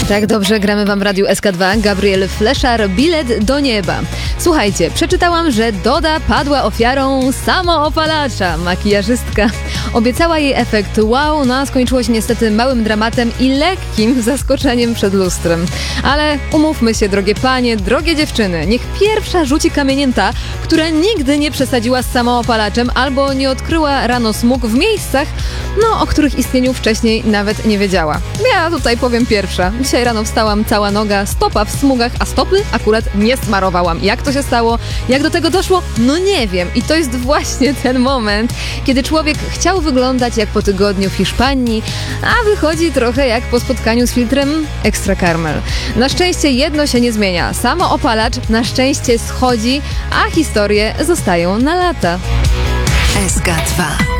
Tak dobrze gramy wam w Radiu SK2. Gabriel Fleszar, Bilet do nieba. Słuchajcie, przeczytałam, że Doda padła ofiarą samoopalacza. Makijażystka obiecała jej efekt wow, no a skończyło się niestety małym dramatem i lekkim zaskoczeniem przed lustrem. Ale umówmy się, drogie panie, drogie dziewczyny, niech pierwsza rzuci kamieniem ta, która nigdy nie przesadziła z samoopalaczem albo nie odkryła rano smug w miejscach, o których istnieniu wcześniej nawet nie wiedziała. Ja tutaj powiem pierwsza. Dzisiaj rano wstałam, cała noga, stopa w smugach, a stopy akurat nie smarowałam. Jak to się stało? Jak do tego doszło? No nie wiem. I to jest właśnie ten moment, kiedy człowiek chciał wyglądać jak po tygodniu w Hiszpanii, a wychodzi trochę jak po spotkaniu z filtrem Extra Caramel. Na szczęście jedno się nie zmienia. Samoopalacz na szczęście schodzi, a historie zostają na lata. SK2